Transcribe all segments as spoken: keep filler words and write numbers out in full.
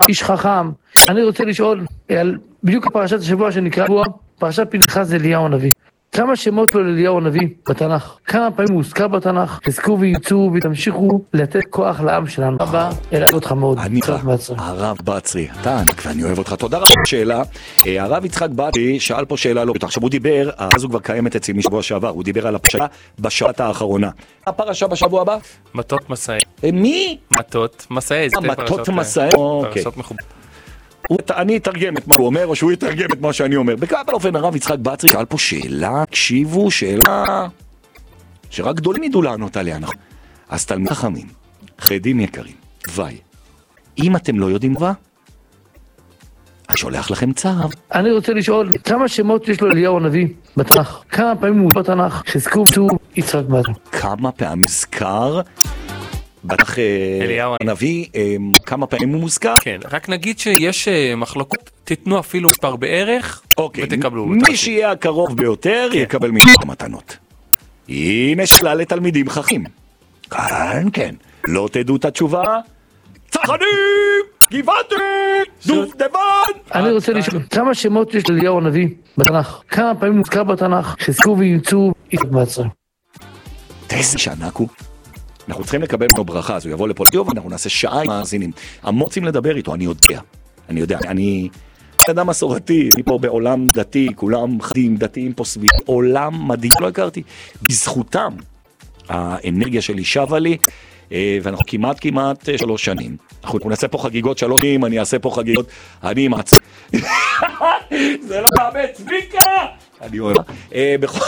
איש חכם. אני רוצה לשאול על בדיוק הפרשת השבוע שנקרא פרשת פנחס אליהו הנביא. כמה שמות לו לאליהו הנביא בתנ"ך? כמה פעמים הוא הוזכר בתנ"ך? תזכו ויצאו ותמשיכו לתת כוח לעם שלנו. הבא, אלעד אותך מאוד. אני הרב בצרי, אתה ענק ואני אוהב אותך. תודה רבה. שאלה, הרב יצחק בצרי שאל פה שאלה לא. עכשיו הוא דיבר, אז הוא כבר קיימת אצלי משבוע שעבר, הוא דיבר על הפרשה בשבת האחרונה. הפרשה בשבוע הבא? מטות מסעי. מי? מטות מסעי. מטות מסעי, אוקיי. אני אתרגם את מה הוא אומר, או שהוא יתרגם את מה שאני אומר. בכמה אופן הרב יצחק בצרי שאל פה שאלה, תקשיבו, שאלה שרק גדולים ידעו לענות עליה. אז תלמידים חכמים, חרדים יקרים, וי, אם אתם לא יודעים מה, אני שולח לכם צו. אני רוצה לשאול, כמה שמות יש לו לאליהו הנביא בתנ"ך? כמה פעמים הוא בתנ"ך? חזקו ויצאו יצחק בצרי. כמה פעמים מוזכר בטח אליהו הנביא, כמה פעמים הוא מוזכר? כן, רק נגיד שיש מחלוקות, תיתנו אפילו מספר בערך, ותקבלו. מי שיהיה הקרוב ביותר יקבל משפר מתנות. הנה שאלה לתלמידים חכמים. כן, כן. לא תדעו את התשובה? צחנים! גבעתי! דובדבן! אני רוצה לשאול, כמה שמות יש לאליהו הנביא בתנ"ך? כמה פעמים מוזכר בתנ"ך? חזקו ויצאו יצחק בצרי. איזה שענק הוא. אנחנו צריכים לקבל ממנו ברכה, אז הוא יבוא לפה לדיו, ואנחנו נעשה שעה עם מאזינים. המוצאים לדבר איתו, אני יודע. אני יודע, אני אדם מסורתי, אני פה בעולם דתי, כולם חדים, דתיים פה סביב, עולם מדהים, לא הכרתי. בזכותם, האנרגיה שלי שווה לי, ואנחנו כמעט כמעט שלוש שנים. אנחנו נעשה פה חגיגות שלוש שנים, אני אעשה פה חגיגות, אני עם עצמי. זה לא באמת, צביקה! אני אוהב. בכל...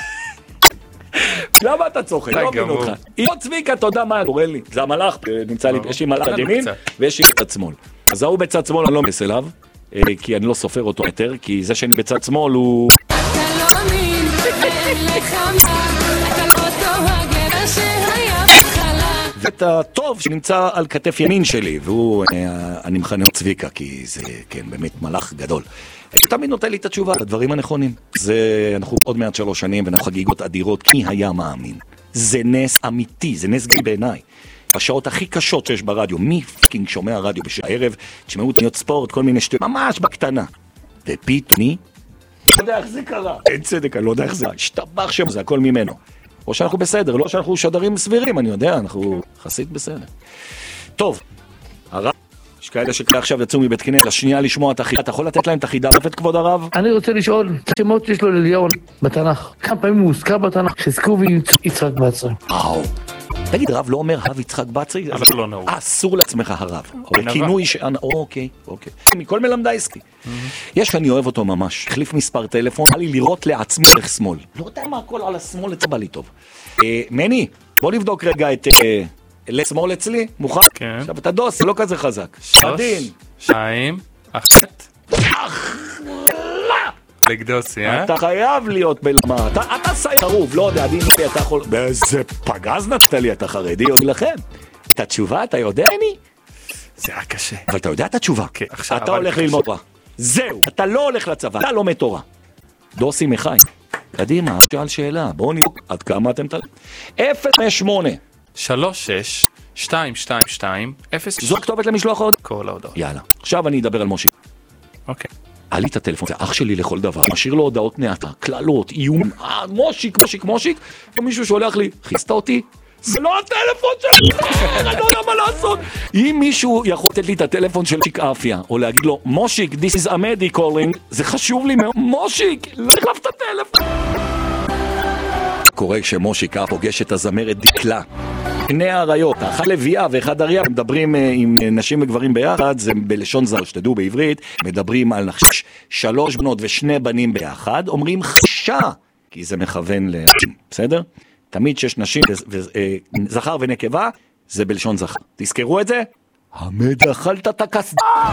למה אתה צוחק? לא מבין אותך. אם צביקה, אתה יודע מה קורה לי? זה המלאך, נמצא לי, יש לי מלאך בצד ימין, ויש לי בצד שמאל. אז ההוא בצד שמאל, אני לא מנסה אליו, כי אני לא סופר אותו יותר, כי זה שאני בצד שמאל הוא... אתה לא אמין, אין לך מה, אתה לא אותו הגבר שהיה בהתחלה. ואת הטוב שנמצא על כתף ימין שלי, והוא, אני מכנה את צביקה, כי זה, כן, באמת מלאך גדול. תמיד נותן לי את התשובה, הדברים הנכונים. זה, אנחנו עוד מעט שלוש שנים, ואנחנו חגיגות אדירות, כי היה מאמין. זה נס אמיתי, זה נס גדול בעיניי. השעות הכי קשות שיש ברדיו, מי פאקינג שומע רדיו בשעה הערב, תשמעו תניות ספורט, כל מיני שטויות, ממש בקטנה. ופתאום, אני לא יודע איך זה קרה. אין צדק, אני לא יודע איך זה. השתבח שם, זה הכל ממנו. או שאנחנו בסדר, לא שאנחנו שדרים סבירים, אני יודע, אנחנו חסית בסדר. טוב, הרב. יש כאלה שכאלה עכשיו יצאו מבית כנסת, לשנייה לשמוע את החידה, אתה יכול לתת להם את החידה נוספת, כבוד הרב? אני רוצה לשאול, שמות יש לו לאליהו בתנ"ך, כמה פעמים הוא הוזכר בתנ"ך, חזקו ויצאו יצחק בצרי. וואו. תגיד, רב לא אומר הרב יצחק בצרי? אבל לא נהוג. אסור לעצמך הרב. כינוי ש... אוקיי, אוקיי. מכל מלמדי עסקי. יש אני אוהב אותו ממש. החליף מספר טלפון, בא לי לראות לעצמי דרך שמאל. לא יודע מה הכל על השמאל, אצל בא לי טוב. מני, בוא נבדוק רגע את... לשמאל אצלי, מוכן? כן. עכשיו אתה דוס, זה לא כזה חזק. שלוש, שתיים, אחת. לגדוסי, אה? אתה חייב להיות בלמה. אתה, אתה סי חרוב, לא יודע, דין לי, אתה יכול... באיזה פגז נתת לי, אתה חרדי, עוד לכם. את התשובה, אתה יודע, אני? זה היה קשה. אבל אתה יודע את התשובה. כן, עכשיו... אתה הולך ללמוד תורה. זהו, אתה לא הולך לצבא, אתה לומד תורה. דוסי מחי. קדימה, שאל שאלה, בואו נבדוק עד כמה אתם תל... אפס חמש שמונה שלוש שש שתיים שתיים שתיים אפס. זו כתובת למשלוח ההודעות? כל ההודעות. יאללה. עכשיו אני אדבר על מושי. אוקיי. עלי את הטלפון, זה אח שלי לכל דבר. משאיר לו הודעות נעתה, כללות, איום. אה, מושיק, מושיק, מושיק. מישהו שולח לי, חיסת אותי? זה לא הטלפון שלי, אני לא יודע מה לעשות. אם מישהו יכול לתת לי את הטלפון של מושיק אפיה, או להגיד לו, מושיק, this is Amedi calling, זה חשוב לי מאוד. מושיק, לא תחלף את הטלפון. קורה כשמושיק פוגש את הזמרת דקלה. שני האריות, אחד לביאה ואחד אריה, מדברים עם נשים וגברים ביחד, זה בלשון זר, שתדעו בעברית, מדברים על נחש, שלוש בנות ושני בנים ביחד, אומרים חשה, כי זה מכוון לנשים, בסדר? תמיד שיש נשים, זכר ונקבה, זה בלשון זכר. תזכרו את זה? עמד, אכלת את הכסדה!